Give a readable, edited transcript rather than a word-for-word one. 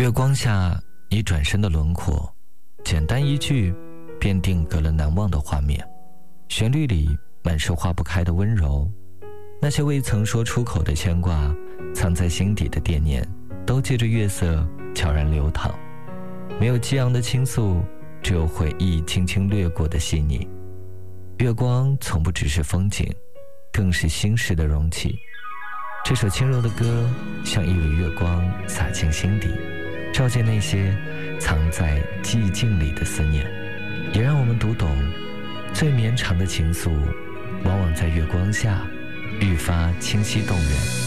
月光下，你转身的轮廓，简单一句便定格了难忘的画面。旋律里满是化不开的温柔，那些未曾说出口的牵挂，藏在心底的惦念，都借着月色悄然流淌。没有激昂的倾诉，只有回忆轻轻掠过的细腻。月光从不只是风景，更是心事的容器。这首轻柔的歌，像一缕月光洒进心底，照见那些藏在寂静里的思念，也让我们读懂，最绵长的情愫，往往在月光下愈发清晰动人。